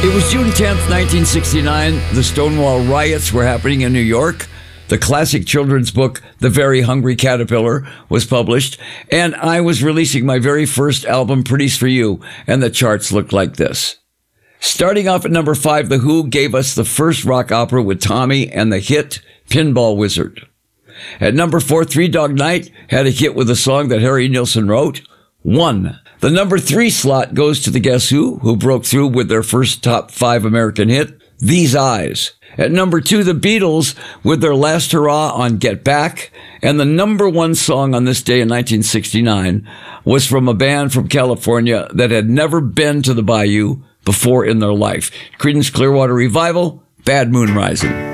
It was June 10th, 1969. The Stonewall riots were happening in New York. The classic children's book, The Very Hungry Caterpillar, was published, and I was releasing my very first album, Pretties for You, and the charts looked like this. Starting off at number 5, The Who gave us the first rock opera with Tommy and the hit Pinball Wizard. At number 4, Three Dog Night had a hit with a song that Harry Nilsson wrote, One. The number 3 slot goes to the Guess Who broke through with their first top 5 American hit, These Eyes. At number 2, the Beatles with their last hurrah on Get Back. And the number 1 song on this day in 1969 was from a band from California that had never been to the Bayou before in their life. Creedence Clearwater Revival, Bad Moon Rising.